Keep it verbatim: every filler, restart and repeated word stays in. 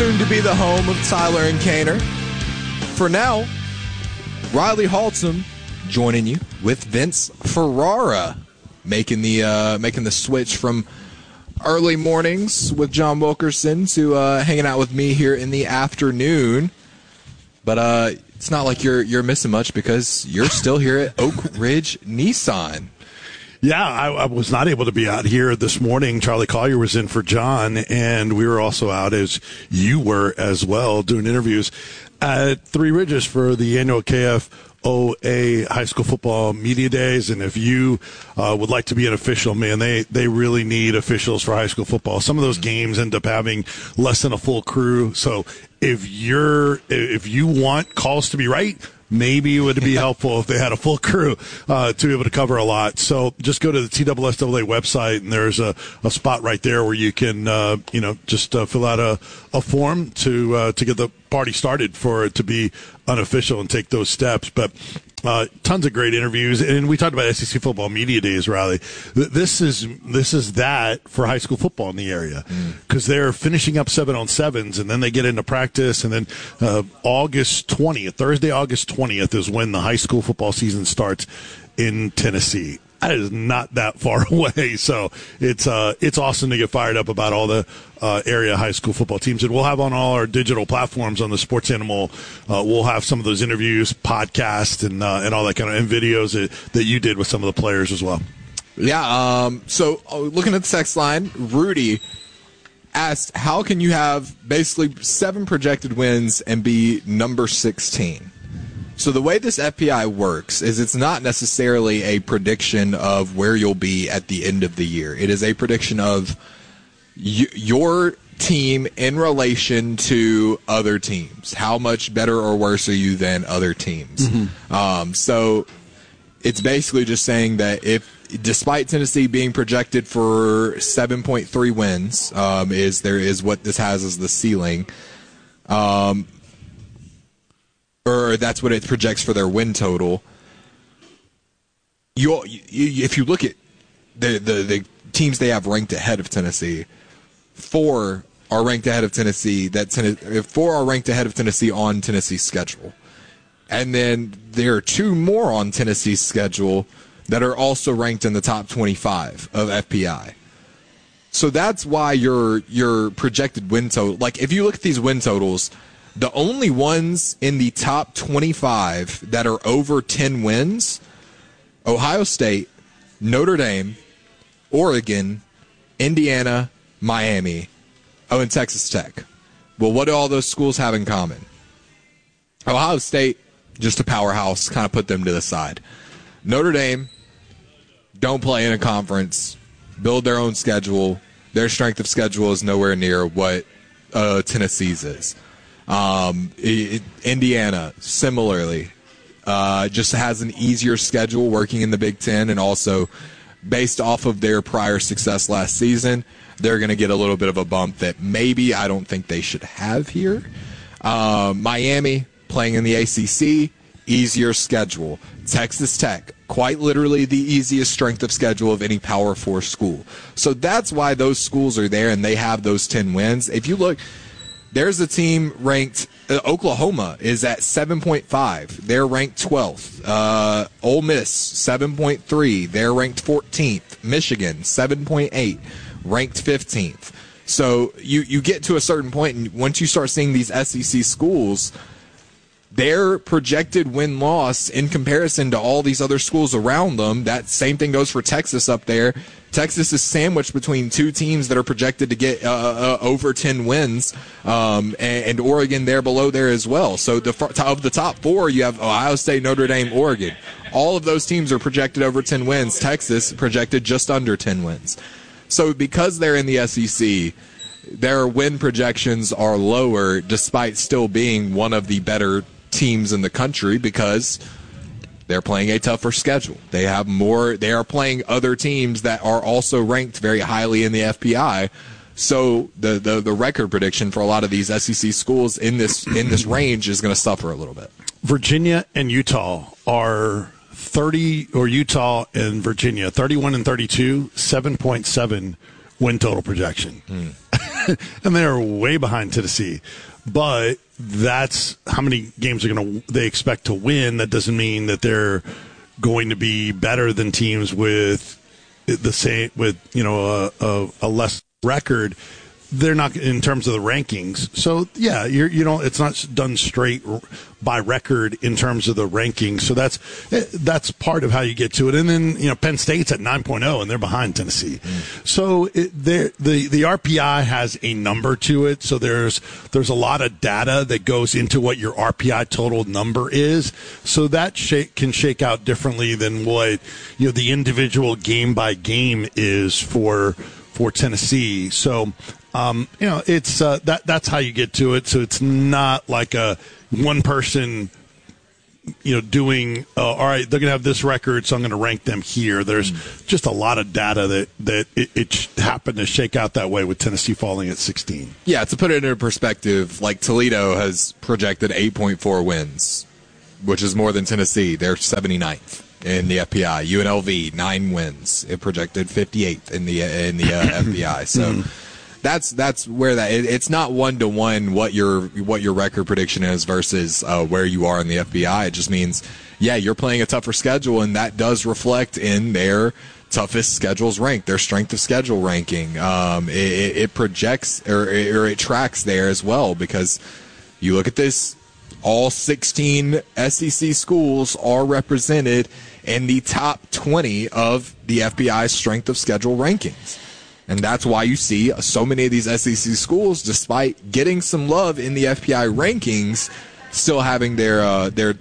soon to be the home of Tyler and Kaner. For now, Riley Haltom joining you with Vince Ferrara, making the uh, making the switch from early mornings with John Wilkerson to uh, hanging out with me here in the afternoon. But uh, it's not like you're you're missing much because you're still here at Oak Ridge Nissan. Yeah, I, I was not able to be out here this morning. Charlie Collier was in for John, and we were also out, as you were as well, doing interviews at Three Ridges for the annual K F O A High School Football Media Days. And if you uh, would like to be an official, man, they, they really need officials for high school football. Some of those games end up having less than a full crew. So if you're if you want calls to be right, maybe it would be helpful if they had a full crew uh, to be able to cover a lot. So just go to the T S S A A website, and there's a, a spot right there where you can, uh, you know, just uh, fill out a, a form to uh, to get the party started for it to be unofficial and take those steps. But uh, tons of great interviews, and we talked about S E C Football Media Days, Riley. This is this is that for high school football in the area, because mm. they're finishing up seven on sevens, and then they get into practice, and then uh, August twentieth, Thursday, August twentieth is when the high school football season starts in Tennessee. That is not that far away, so it's uh, it's awesome to get fired up about all the uh, area high school football teams. And we'll have on all our digital platforms on the Sports Animal, uh, we'll have some of those interviews, podcasts, and uh, and all that kind of, and videos that, that you did with some of the players as well. Yeah, um, so uh, looking at the text line, Rudy asked, how can you have basically seven projected wins and be number sixteen? So the way this F P I works is it's not necessarily a prediction of where you'll be at the end of the year. It is a prediction of y- your team in relation to other teams. How much better or worse are you than other teams? Mm-hmm. Um, so it's basically just saying that if, despite Tennessee being projected for seven point three wins, um, is there is what this has as the ceiling. Um, or that's what it projects for their win total. You, you if you look at the, the the teams they have ranked ahead of Tennessee, four are ranked ahead of Tennessee. That ten, four are ranked ahead of Tennessee on Tennessee's schedule, and then there are two more on Tennessee's schedule that are also ranked in the top twenty-five of F P I. So that's why your your projected win total, like if you look at these win totals, the only ones in the top twenty-five that are over ten wins, Ohio State, Notre Dame, Oregon, Indiana, Miami, oh, and Texas Tech. Well, what do all those schools have in common? Ohio State, just a powerhouse, kind of put them to the side. Notre Dame, don't play in a conference, build their own schedule. Their strength of schedule is nowhere near what uh, Tennessee's is. Um, it, Indiana, similarly, uh, just has an easier schedule working in the Big Ten, and also based off of their prior success last season, they're going to get a little bit of a bump that maybe I don't think they should have here. Uh, Miami, playing in the A C C, easier schedule. Texas Tech, quite literally the easiest strength of schedule of any Power Four school. So that's why those schools are there, and they have those ten wins. If you look, there's a team ranked, uh, Oklahoma is at seven point five. They're ranked twelfth. Uh, Ole Miss, seven point three. They're ranked fourteenth. Michigan, seven point eight. Ranked fifteenth. So you, you get to a certain point, and once you start seeing these S E C schools, their projected win-loss in comparison to all these other schools around them, that same thing goes for Texas up there. Texas is sandwiched between two teams that are projected to get uh, uh, over ten wins, um, and, and Oregon there below there as well. So the, of the top four, you have Ohio State, Notre Dame, Oregon. All of those teams are projected over ten wins. Texas projected just under ten wins. So because they're in the S E C, their win projections are lower despite still being one of the better teams in the country, because they're playing a tougher schedule. They have more, they are playing other teams that are also ranked very highly in the F P I. So the, the, the record prediction for a lot of these S E C schools in this in this range is going to suffer a little bit. Virginia and Utah are thirty, or Utah and Virginia, thirty-one and thirty-two, seven point seven win total projection. Mm. and they're way behind Tennessee. But that's how many games are going to they expect to win. That doesn't mean that they're going to be better than teams with the same with you know a, a, a less record. They're not in terms of the rankings. So yeah, you're, you know, it's not done straight by record in terms of the rankings. So that's that's part of how you get to it. And then you know, Penn State's at nine point oh and they're behind Tennessee. Mm. So it, the the R P I has a number to it. So there's there's a lot of data that goes into what your R P I total number is. So that shake, can shake out differently than what you know the individual game by game is for for Tennessee. So. Um, you know, it's uh, that that's how you get to it. So it's not like a one person, you know, doing. Uh, all right, they're gonna have this record, so I'm gonna rank them here. There's mm. just a lot of data that that it, it happened to shake out that way with Tennessee falling at sixteen. Yeah, to put it into perspective, like Toledo has projected eight point four wins, which is more than Tennessee. They're seventy-ninth in the F P I. U N L V nine wins. It projected fifty-eighth in the in the uh, F P I. So. Mm. That's that's where that it, it's not one to one what your what your record prediction is versus uh, where you are in the F B I. It just means yeah you're playing a tougher schedule, and that does reflect in their toughest schedules rank, their strength of schedule ranking. Um, it, it projects or, or it tracks there as well, because you look at this, all sixteen S E C schools are represented in the top twenty of the F B I's strength of schedule rankings. And that's why you see so many of these S E C schools, despite getting some love in the F P I rankings, still having their uh, their